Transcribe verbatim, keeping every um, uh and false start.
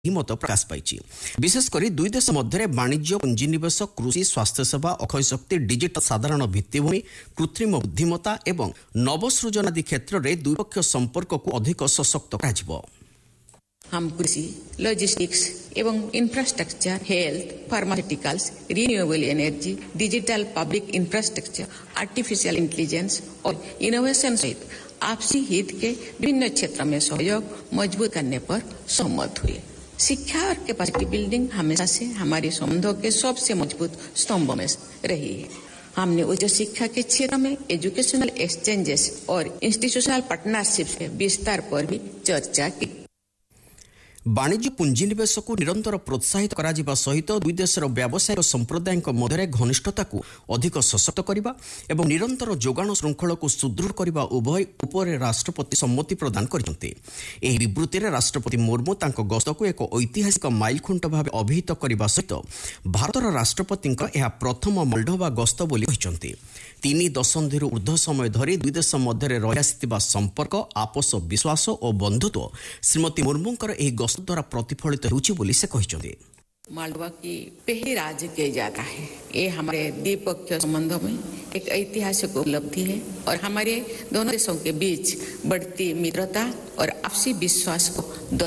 मत प्रकाश पाई। विशेषकर दुई देश मध्य वाणिज्य पुंजीनिवेश कृषि स्वास्थ्य सेवा अक्षय शक्ति डिजिटल साधारण भित्तिभूमि कृत्रिम बुद्धिमत्ता एवं नवसृजन आदि क्षेत्र में द्विपक्षीय संपर्क को अधिक सशक्त कर हम कृषि लॉजिस्टिक्स एवं infrastructure health pharmaceuticals renewable energy digital public infrastructure artificial intelligence और इनोवेशन सहित आपसी हित के विभिन्न क्षेत्रों में सहयोग मजबूत करने पर सहमत हुए। शिक्षा और कैपेसिटी बिल्डिंग हमेशा से हमारे संबंधों के सबसे मजबूत स्तंभों में रही है। हमने उच्च शिक्षा के क्षेत्र में एजुकेशनल एक्सचेंजेस और इंस्टीट्यूशनल पार्टनरशिप के विस्तार पर भी चर्चा की। वाणिज्य पुंजीनिवेश को निरंतर प्रोत्साहित करा जिबा सहित दुई देशर व्यावसायिक संप्रदाय मध्य घनिष्ठता को अधिक सशक्त करने एवं निरंतर जोगाण श्रृंखल को सुदृढ़ करने उभय उपर राष्ट्रपति सम्मति प्रदान करते। एही विवृत्ति में राष्ट्रपति मुर्मू तांको गस्त को एक ऐतिहासिक माइलखुंट भाव अभिहित करने सहित भारतर राष्ट्रपति यह प्रथम मोल्डोवा गस्त बोली कहते। तीन दशंधि ऊर्ध्व समय धरी दुई देश मध्य रही आसिथिबा संपर्क आपस विश्वास और बंधुत्व श्रीमती मुर्मूंकर एही गस्त द्वारा प्रतिफलित होउछि बोली से कहते। मालवा की पहली राज्य किया जाता है। ये हमारे द्विपक्षीय संबंधों में एक ऐतिहासिक उपलब्धि है और हमारे दोनों देशों के बीच बढ़ती मित्रता और आपसी विश्वास को